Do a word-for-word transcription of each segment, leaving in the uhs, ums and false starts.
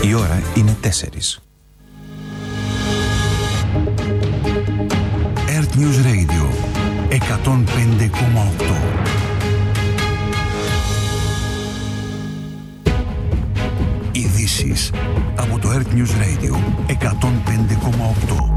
Η ώρα είναι τέσσερις. Earth News Radio εκατόν πέντε κόμμα οκτώ. Ειδήσεις από το Earth News Radio εκατόν πέντε κόμμα οκτώ.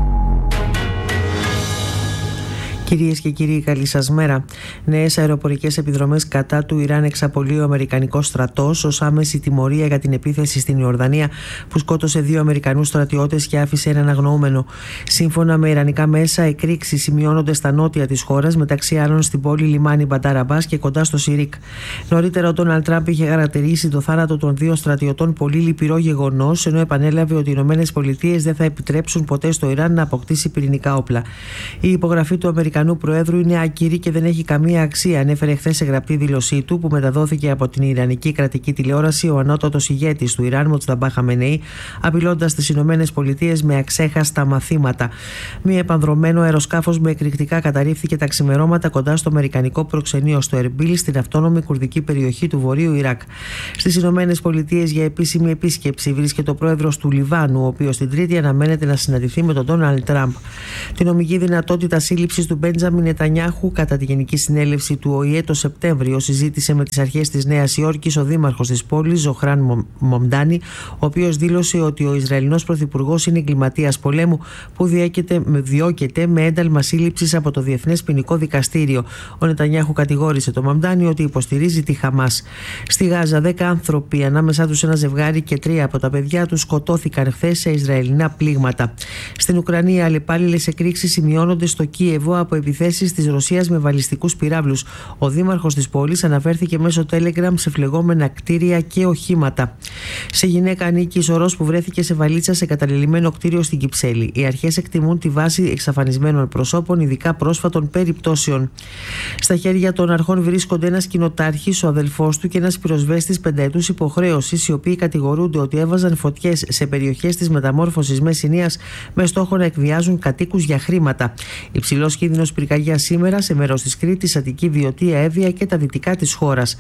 Κυρίες και κύριοι, καλή σας μέρα. Νέες αεροπορικές επιδρομές κατά του Ιράν εξαπολύει ο Αμερικανικός στρατός ως άμεση τιμωρία για την επίθεση στην Ιορδανία που σκότωσε δύο Αμερικανούς στρατιώτες και άφησε έναν αγνοούμενο. Σύμφωνα με ιρανικά μέσα, εκρήξεις σημειώνονται στα νότια της χώρας, μεταξύ άλλων στην πόλη λιμάνι Μπαντάρ Αμπάς και κοντά στο Σιρίκ. Νωρίτερα, ο Ντόναλντ Τραμπ είχε χαρακτηρίσει το θάνατο των δύο στρατιωτών πολύ λυπηρό γεγονός, ενώ επανέλαβε ότι οι Ηνωμένες Πολιτείες δεν θα επιτρέψουν ποτέ στο Ιράν να αποκτήσει πυρηνικά όπλα. Η υπογραφή του Αμερικανού Προέδρου είναι άκυρη και δεν έχει καμία αξία, ανέφερε χθες σε γραπτή δήλωσή του που μεταδόθηκε από την Ιρανική κρατική τηλεόραση ο ανώτατος ηγέτης του Ιράν, Μοτζταμπά Χαμενεή, απειλώντας τις Ηνωμένες Πολιτείες με αξέχαστα μαθήματα. Μία επανδρωμένο αεροσκάφος με εκρηκτικά καταρρίφθηκε τα ξημερώματα κοντά στο αμερικανικό προξενείο στο Ερμπίλ, στην αυτόνομη κουρδική περιοχή του Βορείου Ιράκ. Στις Ηνωμένες Πολιτείες για επίσημη επίσκεψη βρίσκεται ο πρόεδρος του Λιβάνου, ο οποίος την Τρίτη αναμένεται να συναντηθεί με τον Ντόναλντ Τραμπ. Την νομική δυνατότητα σύλληψης του Μπέντζαμιν Νετανιάχου κατά τη Γενική Συνέλευση του Ο Η Ε το Σεπτέμβριο συζήτησε με τις αρχές της Νέας Υόρκης ο δήμαρχος της πόλης, Ζωχράν Μομντάνι, ο οποίος δήλωσε ότι ο Ισραηλινός πρωθυπουργός είναι εγκληματίας πολέμου που διώκεται με ένταλμα σύλληψης από το Διεθνές Ποινικό Δικαστήριο. Ο Νετανιάχου κατηγόρησε το Μομντάνι ότι υποστηρίζει τη Χαμάς. Στη Γάζα, δέκα άνθρωποι, ανάμεσά τους ένα ζευγάρι και τρία από τα παιδιά τους, σκοτώθηκαν χθες σε Ισραηλινά πλήγματα. Στην Ουκρανία, αλλεπάλληλες εκρήξεις σημειώνονται στο Κίεβο από επιθέσεις της Ρωσίας με βαλιστικούς πυράβλους. Ο δήμαρχος της πόλης αναφέρθηκε μέσω Telegram σε φλεγόμενα κτίρια και οχήματα. Σε γυναίκα ανήκει η σωρός που βρέθηκε σε βαλίτσα σε καταλελειμμένο κτίριο στην Κυψέλη. Οι αρχές εκτιμούν τη βάση εξαφανισμένων προσώπων, ειδικά πρόσφατων περιπτώσεων. Στα χέρια των αρχών βρίσκονται ένας κοινοτάρχης, ο αδελφός του και ένας πυροσβέστης πενταετούς υποχρέωσης, οι οποίοι κατηγορούνται ότι έβαζαν φωτιές σε περιοχές της μεταμόρφωσης Μεσσηνίας με στόχο να εκβιάζουν κατοίκους για χρήματα. Υψηλός κίνδυνος πυρκαγιάς σήμερα σε μέρος της Κρήτης, Αττική, Βιωτία, Εύβοια και τα δυτικά της χώρας.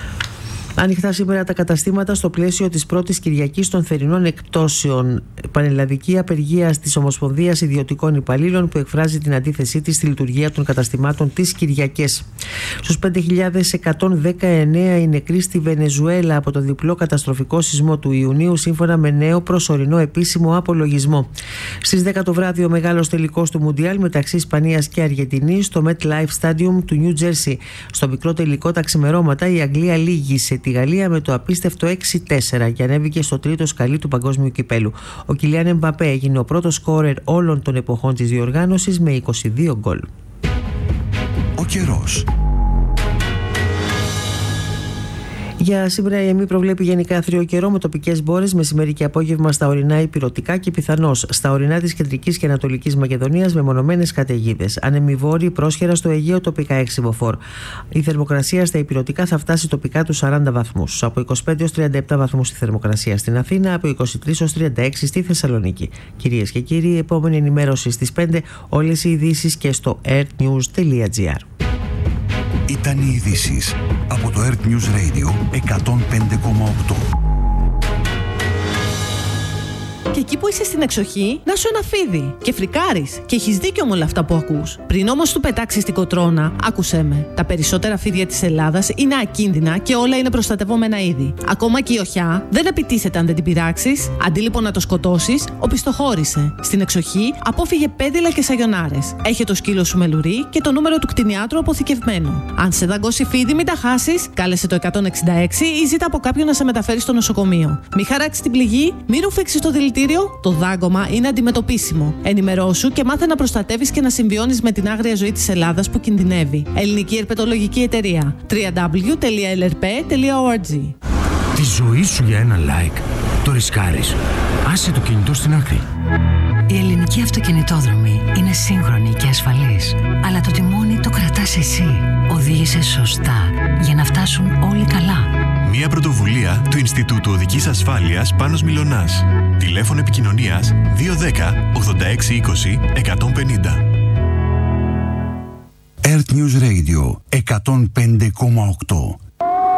Ανοιχτά σήμερα τα καταστήματα στο πλαίσιο της πρώτης Κυριακής των θερινών εκπτώσεων. Πανελλαδική απεργία της Ομοσπονδίας Ιδιωτικών Υπαλλήλων που εκφράζει την αντίθεσή της στη λειτουργία των καταστημάτων τις Κυριακές. Στους πέντε χιλιάδες εκατόν δεκαεννέα οι νεκροί στη Βενεζουέλα από το διπλό καταστροφικό σεισμό του Ιουνίου, σύμφωνα με νέο προσωρινό επίσημο απολογισμό. Στις δέκα το βράδυ ο μεγάλος τελικός του Μουντιάλ μεταξύ Ισπανίας και Αργεντινής στο MetLife Stadium του Νιου Τζέρσι. Στο μικρό τελικό τα ξημερώματα η Αγγλία λύγησε τη Γαλλία με το απίστευτο έξι τέσσερα και ανέβηκε στο τρίτο σκαλί του παγκόσμιου κυπέλου. Ο Κιλιάν Εμπαπέ έγινε ο πρώτος σκόρερ όλων των εποχών της διοργάνωσης με είκοσι δύο γκολ. Ο καιρός. Για σήμερα η ΕΜΗ προβλέπει γενικά άθριο καιρό με τοπικές μπόρες, μεσημέρι και απόγευμα στα ορεινά υπηρωτικά και πιθανώς στα ορεινά της Κεντρικής και Ανατολικής Μακεδονίας με μονομένες καταιγίδες. Ανεμιβόρη πρόσχερα στο Αιγαίο, τοπικά έξι μποφόρ. Η θερμοκρασία στα υπηρωτικά θα φτάσει τοπικά τους σαράντα βαθμούς. Από είκοσι πέντε έως τριάντα επτά βαθμούς η θερμοκρασία στην Αθήνα, από είκοσι τρεις έως τριάντα έξι στη Θεσσαλονίκη. Κυρίες και κύριοι, επόμενη ενημέρωση στις πέντε, όλες οι ειδήσεις και στο earthnews τελεία gr. Ήταν οι ειδήσεις από το Earth News Radio εκατόν πέντε κόμμα οκτώ. Και εκεί που είσαι στην εξοχή, να σου ένα φίδι και φρικάρεις. Και έχεις δίκιο με όλα αυτά που ακούς. Πριν όμως του πετάξεις την κοτρώνα, άκουσέ με. Τα περισσότερα φίδια της Ελλάδας είναι ακίνδυνα και όλα είναι προστατευόμενα είδη. Ακόμα και η οχιά δεν επιτίθεται αν δεν την πειράξεις. Αντί λοιπόν να το σκοτώσεις, οπισθοχώρησε. Στην εξοχή, απόφυγε πέδιλα και σαγιονάρες. Έχε το σκύλο σου με λουρί και το νούμερο του κτηνιάτρου αποθηκευμένο. Αν σε δαγκώσει φίδι, μην τα χάσεις. Κάλεσε το εκατόν εξήντα έξι ή ζήτα από κάποιον να σε μεταφέρει στο νοσοκομείο. Μη χαράξει την πληγή, μη ρουφήξει το δηλητήριο. Το δάγκωμα είναι αντιμετωπίσιμο. Ενημερώσου και μάθε να προστατεύεις και να συμβιώνεις με την άγρια ζωή της Ελλάδας που κινδυνεύει. Ελληνική Ερπετολογική Εταιρεία. double-u double-u double-u τελεία ελ αρ πι τελεία ο αρ τζι. Τη ζωή σου για ένα like το ρισκάρεις. Άσε το κινητό στην άκρη. Η ελληνική αυτοκινητόδρομη είναι σύγχρονη και ασφαλής. Αλλά το τιμόνι το κρατάς εσύ. Οδήγησε σωστά για να φτάσουν όλοι καλά. Μια πρωτοβουλία του Ινστιτούτου Οδικής Ασφάλειας Πάνος Μιλωνάς. Τηλέφωνο επικοινωνίας δύο ένα μηδέν ογδόντα έξι είκοσι εκατόν πενήντα. Earth News Radio εκατόν πέντε κόμμα οκτώ.